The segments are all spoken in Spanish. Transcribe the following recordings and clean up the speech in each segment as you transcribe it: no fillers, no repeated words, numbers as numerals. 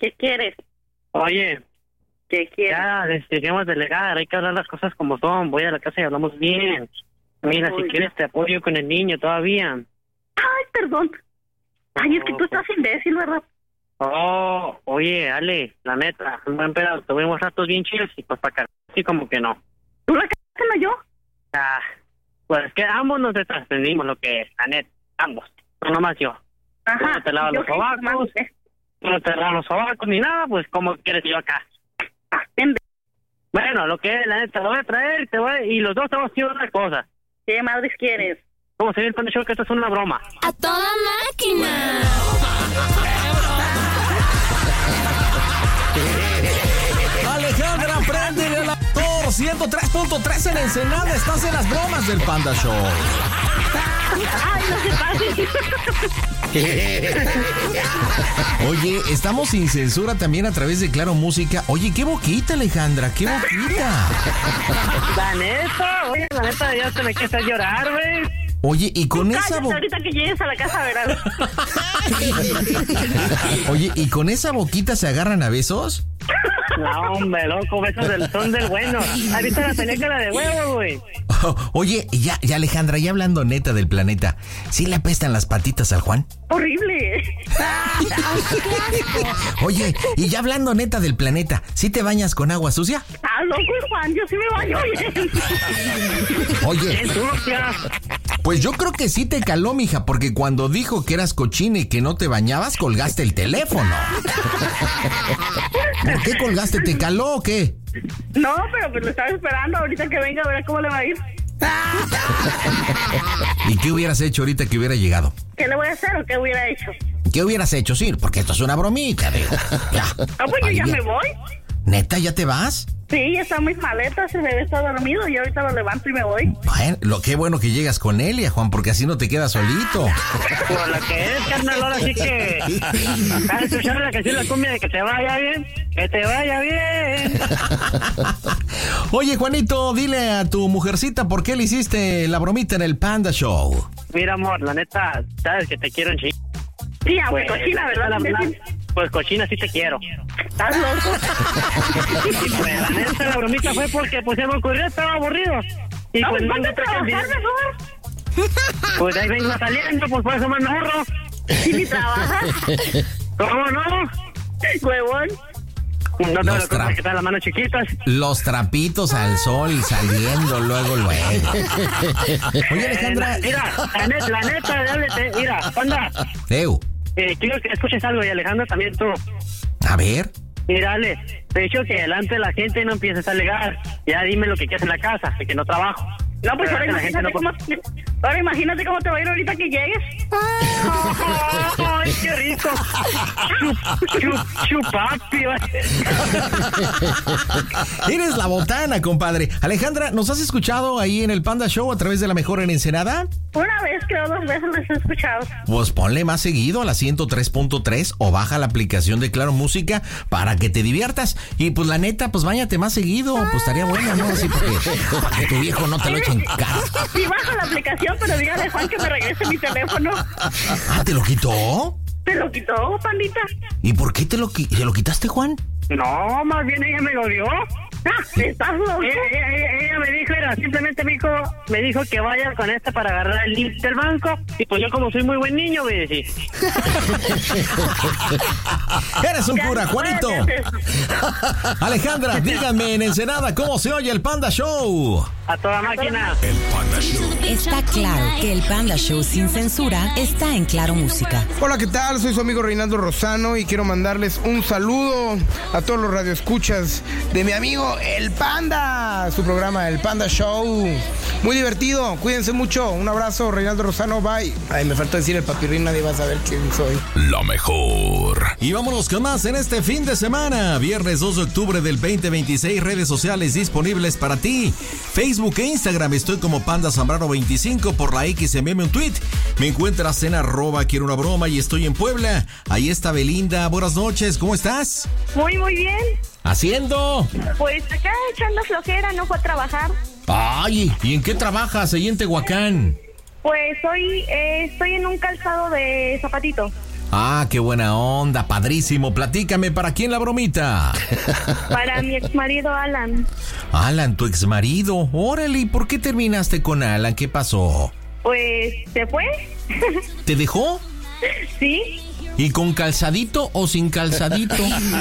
¿Qué quieres? Oye, ¿Qué quieres? ya dejemos de delegar, hay que hablar las cosas como son. Voy a la casa y hablamos bien. Mira, si quieres te apoyo con el niño todavía. Ay, perdón. Ay, es que tú estás imbécil, ¿verdad? Oh, oye, Ale, la neta, un buen pedazo, tuvimos ratos bien chidos y pues para acá, así como que no. ¿Tú la cagaste, no yo? Ah, pues que ambos nos desaprendimos lo que es, la neta, ambos, no nomás yo. Ajá. Tú no te lavas los sobacos, tú no te lavas los sobacos ni nada, pues como quieres yo acá. Bueno, lo que es, la neta, lo voy a traer y los dos te vamos a decir otra cosa. ¿Qué madres quieres? Vamos a seguir el Panda Show, que esto es una broma. ¡A toda máquina! Alejandra, préndele al actor 103.3 en Ensenada. Estás en las bromas del Panda Show. Ay, no se pase. Oye, estamos sin censura también a través de Claro Música. Oye, qué boquita, Alejandra, qué boquita. La neta, oye, la neta, ya te me quieres hacer llorar, güey. Oye, y con esa boquita... ahorita que llegues a la casa verás. Oye, ¿y con esa boquita se agarran a besos? No, hombre, loco, besos son del bueno. Ahorita la película de huevo, güey. Oye, ya Alejandra, ya hablando neta del planeta, ¿sí le apestan las patitas al Juan? Horrible. Oye, y ya hablando neta del planeta, ¿sí te bañas con agua sucia? Ah, loco, Juan, yo sí me baño bien. Oye, ¡Qué sucia! pues yo creo que sí te caló, mija, porque cuando dijo que eras cochina y que no te bañabas, colgaste el teléfono. ¿Por qué colgaste? ¿Te caló o qué? No, pero pues lo estaba esperando ahorita que venga a ver cómo le va a ir. ¿Y qué hubieras hecho ahorita que hubiera llegado? ¿Qué le voy a hacer o qué hubiera hecho? ¿Qué hubieras hecho, sí? Porque esto es una bromita, digo. Ya. Ah, pues yo ya me voy. ¿Neta, ya te vas? Sí, ya está muy maleta, se debe estar dormido y ahorita lo levanto y me voy. Bueno, qué bueno que llegas con Elia, Juan, porque así no te quedas solito. Por lo que es, carnal, ahora sí que... ¿Estás escuchando la canción La Cumbia de que te vaya bien? ¡Que te vaya bien! Oye, Juanito, dile a tu mujercita por qué le hiciste la bromita en el Panda Show. Mira, amor, la neta, sabes que te quiero en sí. Sí, aunque cochina, ¿verdad? Pues cochina sí te quiero. ¿Estás loco? Y pues la neta, la bromita fue porque pues se me ocurrió, estaba aburrido. Y No, pues pues no ponte a trabajar mejor. Pues ahí vengo saliendo, pues por eso me ahorro. ¿Sí ni trabajas? ¿Cómo no? Huevón. No te lo compras que están las manos chiquitas. Los trapitos al sol saliendo luego. Oye, Alejandra. Mira, la neta, háblete. Mira, Panda. Quiero que escuches algo y Alejandra también tú. A ver. Mira, Ale, te he dicho que delante de la gente no empieces a alegar. Ya dime lo que quieres en la casa, de que no trabajo. No, pues ahora la gente imagínate cómo te va a ir ahorita que llegues. ¡Ay, qué rico! ¡Chupapi! Eres la botana, compadre. Alejandra, ¿nos has escuchado ahí en el Panda Show a través de La Mejor en Ensenada? Una vez, creo, 2 veces les he escuchado. Pues ponle más seguido a la 103.3 o baja la aplicación de Claro Música para que te diviertas. Y pues la neta, pues báñate más seguido. Pues estaría bueno, ¿no? Así para que tu viejo no te lo eche en cara. Sí, baja la aplicación, pero dígale a Juan que me regrese mi teléfono. Ah, ¿te lo quitó? ¿Te lo quitó, pandita? ¿Y por qué te lo quitaste, Juan? No, más bien ella me lo dio. ¿Estás loco? Ella me dijo, simplemente me dijo que vaya con esta para agarrar el link del banco. Y pues yo como soy muy buen niño, voy a decir. Eres un cura, Juanito. Alejandra, díganme en Ensenada cómo se oye el Panda Show. A toda máquina. El Panda Show. Está claro que el Panda Show sin censura está en Claro Música. Hola, ¿qué tal? Soy su amigo Reinaldo Rosano y quiero mandarles un saludo a todos los radioescuchas de mi amigo El Panda, su programa El Panda Show. Muy divertido, cuídense mucho. Un abrazo, Reinaldo Rosano, bye. Ay, me faltó decir el papirrín, nadie va a saber quién soy. La mejor. Y vámonos con más en este fin de semana. Viernes 2 de octubre del 2026, redes sociales disponibles para ti. Facebook e Instagram estoy como Panda Zambrano 25, por la X envíame un tweet. Me encuentras en @quiero una broma y estoy en Puebla. Ahí está Belinda, buenas noches, ¿cómo estás? Muy bien. ¿Haciendo? Pues acá echando flojera, no fue a trabajar. Ay, ¿y en qué trabajas ahí en Tehuacán? Pues hoy estoy en un calzado de zapatito. Ah, qué buena onda, padrísimo. Platícame, ¿para quién la bromita? Para mi exmarido Alan. Alan, tu exmarido. Órale, ¿y por qué terminaste con Alan? ¿Qué pasó? Pues, ¿se fue? ¿Te dejó? Sí. ¿Y con calzadito o sin calzadito?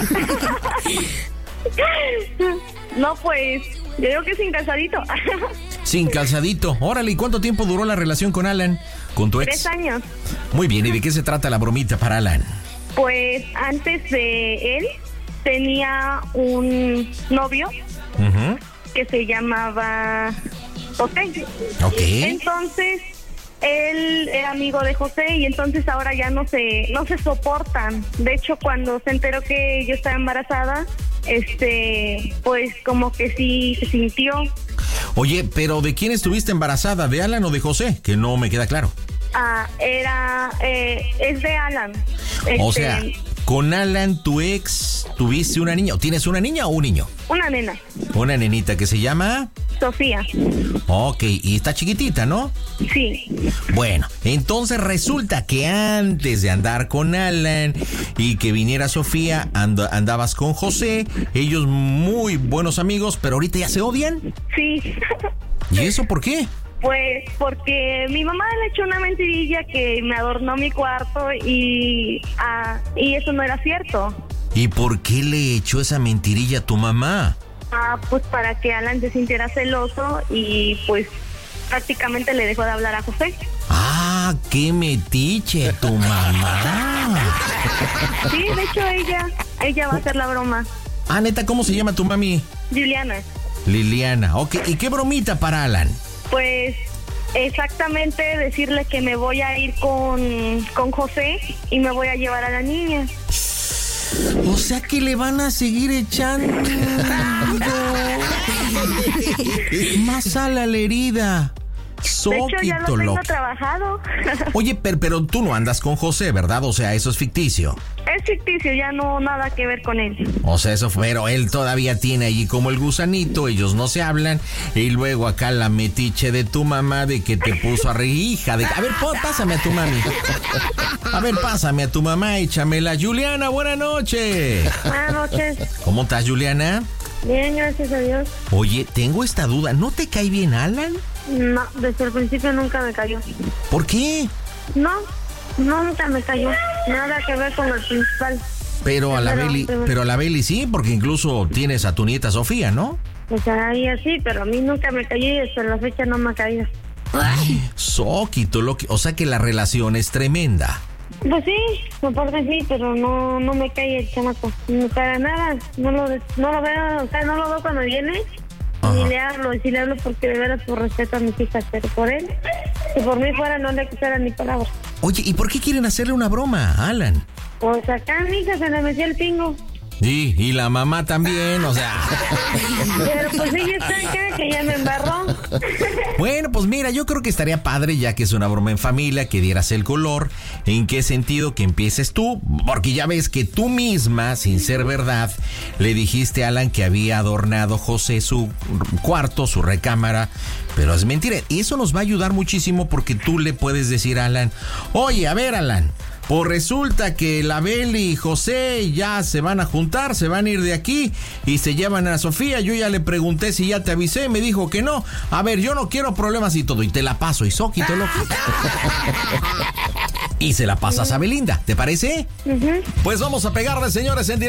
No, pues, yo digo que sin calzadito. Sin calzadito. Órale, ¿y cuánto tiempo duró la relación con Alan? ¿Con tu ex? 3 años. Muy bien, ¿y de qué se trata la bromita para Alan? Pues, antes de él, tenía un novio Uh-huh. que se llamaba José. Ok. Entonces, él era amigo de José y entonces ahora ya no se soportan. De hecho, cuando se enteró que yo estaba embarazada, pues como que sí se sintió. Oye, pero ¿de quién estuviste embarazada? ¿De Alan o de José? Que no me queda claro. Es de Alan. O sea, con Alan, tu ex, tuviste una niña. ¿O tienes una niña o un niño? Una nena, Una nenita que se llama... Sofía. Ok, y está chiquitita, ¿no? Sí. Bueno, entonces resulta que antes de andar con Alan y que viniera Sofía, andabas con José, ellos muy buenos amigos, pero ahorita ya se odian. Sí. ¿Y eso por qué? Pues porque mi mamá le echó una mentirilla que me adornó mi cuarto y eso no era cierto. ¿Y por qué le echó esa mentirilla a tu mamá? Pues para que Alan se sintiera celoso y pues prácticamente le dejó de hablar a José. Ah, qué metiche tu mamá. Sí, de hecho ella va a hacer la broma. Ah, neta, ¿cómo se llama tu mami? Juliana. Liliana. Ok, ¿y qué bromita para Alan? Pues exactamente decirle que me voy a ir con José y me voy a llevar a la niña. O sea que le van a seguir echando más sal a la herida. De hecho, ya lo tengo trabajado. Oye, pero tú no andas con José, ¿verdad? O sea, eso es ficticio. Es ficticio, ya no nada que ver con él. O sea, eso fue, pero él todavía tiene allí como el gusanito, ellos no se hablan. Y luego acá la metiche de tu mamá de que te puso a reír, hija de... A ver, pásame a tu mami. A ver, pásame a tu mamá, échamela. Juliana, buenas noches. Buenas noches. ¿Cómo estás, Juliana? Bien, gracias a Dios. Oye, tengo esta duda, ¿no te cae bien Alan? No, desde el principio nunca me cayó. ¿Por qué? No, nunca me cayó. Nada que ver con el principal. Pero a la Beli sí, porque incluso tienes a tu nieta Sofía, ¿no? Pues ahí así, pero a mí nunca me cayó y hasta la fecha no me ha caído. Soquito, o sea que la relación es tremenda. Pues sí, aparte sí, pero no me cae el chamaco. Para nada, no lo veo, o sea, no lo veo cuando viene. Ajá. Y le hablo, y si le hablo porque de veras por respeto a mis hijas, pero por él, si por mí fuera no le quisiera ni palabra. Oye, ¿y por qué quieren hacerle una broma a Alan? Pues acá mi hija se le metió el pingo. Sí, y la mamá también, o sea... Pero pues ella está acá, que ya me embarró. Bueno, pues mira, yo creo que estaría padre, ya que es una broma en familia, que dieras el color. ¿En qué sentido? Que empieces tú, porque ya ves que tú misma, sin ser verdad, le dijiste a Alan que había adornado José su cuarto, su recámara, pero es mentira. Y eso nos va a ayudar muchísimo porque tú le puedes decir a Alan, oye, a ver, Alan, pues resulta que la Beli y José ya se van a juntar, se van a ir de aquí y se llevan a Sofía. Yo ya le pregunté si ya te avisé, me dijo que no. A ver, yo no quiero problemas y todo, y te la paso, y soquito loco. Y se la pasas a Belinda, ¿te parece? Uh-huh. Pues vamos a pegarle, señores, en